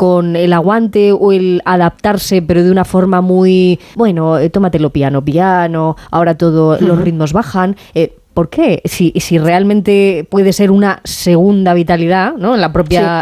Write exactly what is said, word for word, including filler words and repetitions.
con el aguante o el adaptarse, pero de una forma muy, bueno, eh, tómatelo piano, piano, ahora todos uh-huh. los ritmos bajan. Eh, ¿Por qué? Si, si realmente puede ser una segunda vitalidad, ¿no? En la propia